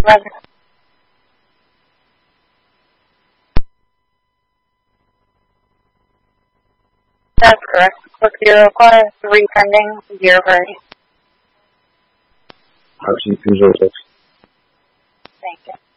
Roger. That's correct. Click 0 car, 3 pending, 0 priority. RC 206. Thank you.